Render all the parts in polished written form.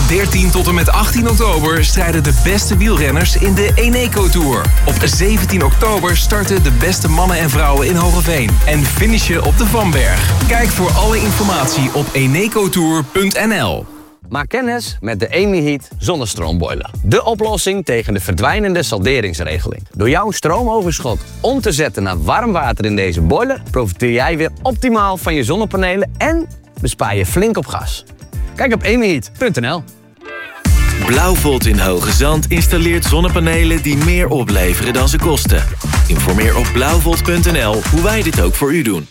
13 tot en met 18 oktober strijden de beste wielrenners in de Eneco Tour. Op 17 oktober starten de beste mannen en vrouwen in Hogeveen. En finishen op de Vanberg. Kijk voor alle informatie op enecotour.nl. Maak kennis met de Emi-Heat zonnestroomboiler. De oplossing tegen de verdwijnende salderingsregeling. Door jouw stroomoverschot om te zetten naar warm water in deze boiler, profiteer jij weer optimaal van je zonnepanelen en bespaar je flink op gas. Kijk op emiheat.nl. Blauwvolt in Hoge Zand installeert zonnepanelen die meer opleveren dan ze kosten. Informeer op blauwvolt.nl hoe wij dit ook voor u doen.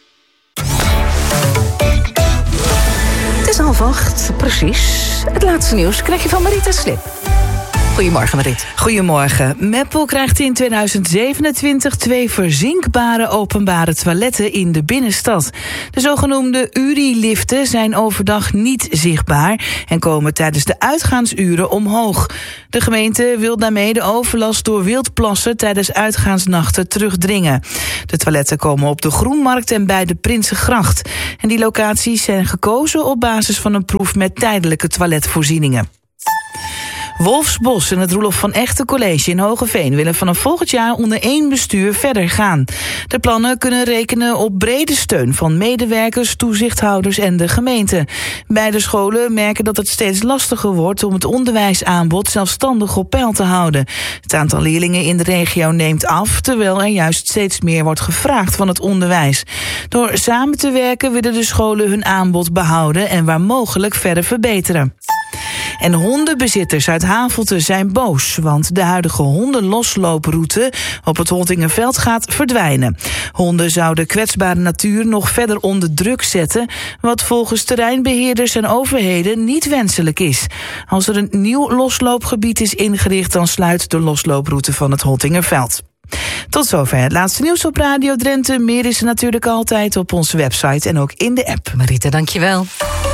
Het is 7:30, precies. Het laatste nieuws krijg je van Marita Slip. Goedemorgen, Marit. Goedemorgen. Meppel krijgt in 2027 2 verzinkbare openbare toiletten in de binnenstad. De zogenoemde URI-liften zijn overdag niet zichtbaar en komen tijdens de uitgaansuren omhoog. De gemeente wil daarmee de overlast door wildplassen tijdens uitgaansnachten terugdringen. De toiletten komen op de Groenmarkt en bij de Prinsengracht. En die locaties zijn gekozen op basis van een proef met tijdelijke toiletvoorzieningen. Wolfsbos en het Roelof van Echte College in Hogeveen willen vanaf volgend jaar onder één bestuur verder gaan. De plannen kunnen rekenen op brede steun van medewerkers, toezichthouders en de gemeente. Beide scholen merken dat het steeds lastiger wordt om het onderwijsaanbod zelfstandig op peil te houden. Het aantal leerlingen in de regio neemt af, terwijl er juist steeds meer wordt gevraagd van het onderwijs. Door samen te werken willen de scholen hun aanbod behouden en waar mogelijk verder verbeteren. En hondenbezitters uit Havelte zijn boos, want de huidige hondenloslooproute op het Holtingerveld gaat verdwijnen. Honden zouden kwetsbare natuur nog verder onder druk zetten, wat volgens terreinbeheerders en overheden niet wenselijk is. Als er een nieuw losloopgebied is ingericht, dan sluit de loslooproute van het Holtingerveld. Tot zover het laatste nieuws op Radio Drenthe. Meer is er natuurlijk altijd op onze website en ook in de app. Marita, dankjewel.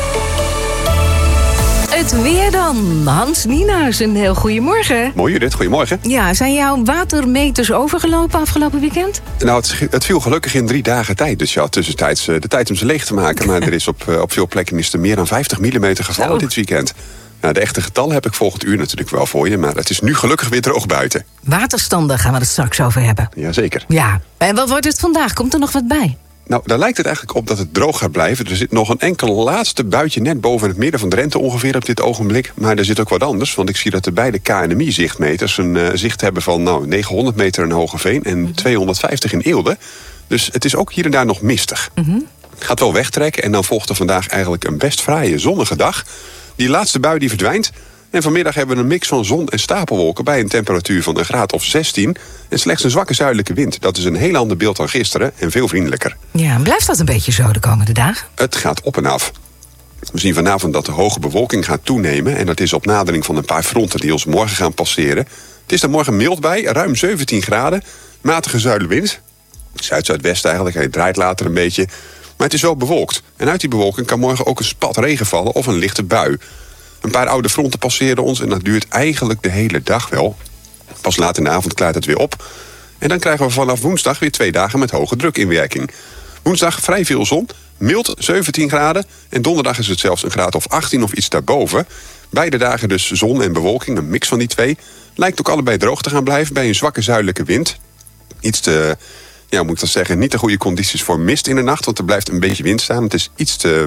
Het weer dan. Hans Nienaars, een heel goedemorgen. Mooi Judith, goedemorgen. Ja, zijn jouw watermeters overgelopen afgelopen weekend? Nou, het viel gelukkig in 3 dagen tijd. Dus je had tussentijds de tijd om ze leeg te maken. Maar er is op veel plekken is er meer dan 50 mm gevallen dit weekend. Nou, de echte getallen heb ik volgend uur natuurlijk wel voor je. Maar het is nu gelukkig weer droog buiten. Waterstanden gaan we het straks over hebben. Jazeker. Ja, en wat wordt het vandaag? Komt er nog wat bij? Nou, daar lijkt het eigenlijk op dat het droog gaat blijven. Er zit nog een enkel laatste buitje net boven het midden van Drenthe ongeveer op dit ogenblik. Maar er zit ook wat anders, want ik zie dat de beide KNMI-zichtmeters een zicht hebben van 900 meter in Hogeveen en 250 in Eelde. Dus het is ook hier en daar nog mistig. Het gaat wel wegtrekken en dan volgt er vandaag eigenlijk een best fraaie zonnige dag. Die laatste bui die verdwijnt. En vanmiddag hebben we een mix van zon en stapelwolken bij een temperatuur van een graad of 16... en slechts een zwakke zuidelijke wind. Dat is een heel ander beeld dan gisteren en veel vriendelijker. Ja, blijft dat een beetje zo de komende dagen? Het gaat op en af. We zien vanavond dat de hoge bewolking gaat toenemen... en dat is op nadering van een paar fronten die ons morgen gaan passeren. Het is er morgen mild bij, ruim 17 graden, matige zuidenwind. Zuid-zuidwest eigenlijk, hij draait later een beetje. Maar het is wel bewolkt. En uit die bewolking kan morgen ook een spat regen vallen of een lichte bui. Een paar oude fronten passeren ons en dat duurt eigenlijk de hele dag wel. Pas laat in de avond klaart het weer op. En dan krijgen we vanaf woensdag weer 2 dagen met hoge druk in werking. Woensdag vrij veel zon, mild 17 graden. En donderdag is het zelfs een graad of 18 of iets daarboven. Beide dagen dus zon en bewolking, een mix van die twee. Lijkt ook allebei droog te gaan blijven bij een zwakke zuidelijke wind. Iets te, ja, moet ik dat zeggen, niet de goede condities voor mist in de nacht. Want er blijft een beetje wind staan. Het is iets te,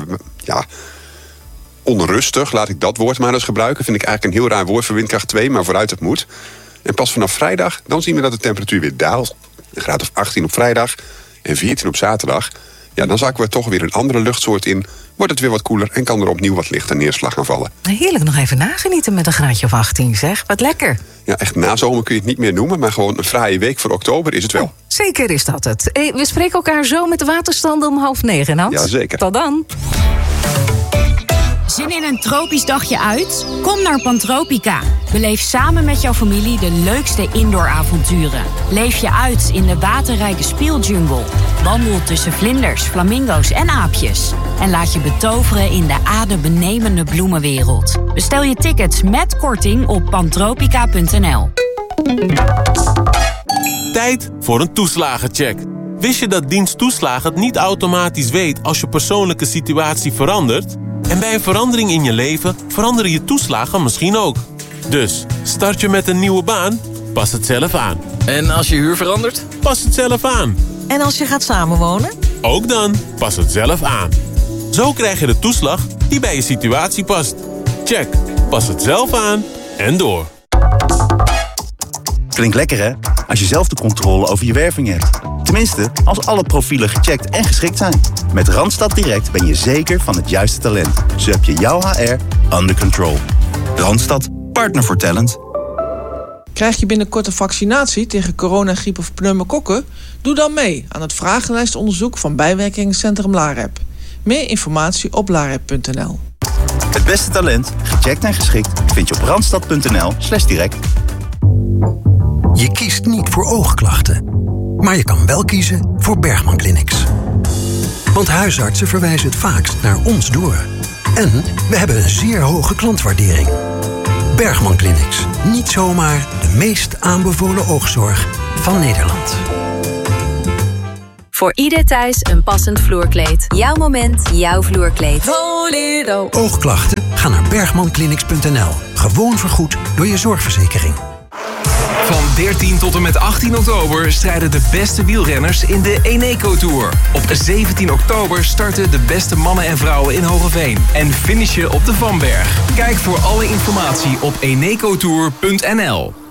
onrustig, laat ik dat woord maar eens gebruiken. Vind ik eigenlijk een heel raar woord voor windkracht 2, maar vooruit het moet. En pas vanaf vrijdag, dan zien we dat de temperatuur weer daalt. Een graad of 18 op vrijdag en 14 op zaterdag. Ja, dan zakken we toch weer een andere luchtsoort in. Wordt het weer wat koeler en kan er opnieuw wat lichte neerslag gaan vallen. Heerlijk, nog even nagenieten met een graadje of 18, zeg. Wat lekker. Ja, echt nazomer kun je het niet meer noemen, maar gewoon een fraaie week voor oktober is het wel. Zeker is dat het. We spreken elkaar zo met de waterstanden om 8:30, Hans. Ja, zeker. Tot dan. Zin in een tropisch dagje uit? Kom naar Pantropica. Beleef samen met jouw familie de leukste indooravonturen. Leef je uit in de waterrijke speeljungle. Wandel tussen vlinders, flamingo's en aapjes. En laat je betoveren in de adembenemende bloemenwereld. Bestel je tickets met korting op pantropica.nl. Tijd voor een toeslagencheck. Wist je dat dienst toeslagen het niet automatisch weet als je persoonlijke situatie verandert? En bij een verandering in je leven veranderen je toeslagen misschien ook. Dus, start je met een nieuwe baan? Pas het zelf aan. En als je huur verandert? Pas het zelf aan. En als je gaat samenwonen? Ook dan, pas het zelf aan. Zo krijg je de toeslag die bij je situatie past. Check, pas het zelf aan en door. Klinkt lekker, hè? Als je zelf de controle over je werving hebt. Tenminste, als alle profielen gecheckt en geschikt zijn. Met Randstad Direct ben je zeker van het juiste talent. Zo heb je jouw HR under control. Randstad, partner voor talent. Krijg je binnenkort een vaccinatie tegen corona, griep of pneumokokken? Doe dan mee aan het vragenlijstonderzoek van bijwerkingencentrum LAREP. Meer informatie op larep.nl. Het beste talent, gecheckt en geschikt, vind je op randstad.nl/direct. Je kiest niet voor oogklachten, maar je kan wel kiezen voor Bergman Clinics. Want huisartsen verwijzen het vaakst naar ons door. En we hebben een zeer hoge klantwaardering. Bergman Clinics. Niet zomaar de meest aanbevolen oogzorg van Nederland. Voor ieder thuis een passend vloerkleed. Jouw moment, jouw vloerkleed. Volero. Oogklachten? Ga naar bergmanclinics.nl. Gewoon vergoed door je zorgverzekering. Van 13 tot en met 18 oktober strijden de beste wielrenners in de Eneco Tour. Op 17 oktober starten de beste mannen en vrouwen in Hogeveen. En finishen op de Vanberg. Kijk voor alle informatie op enecotour.nl.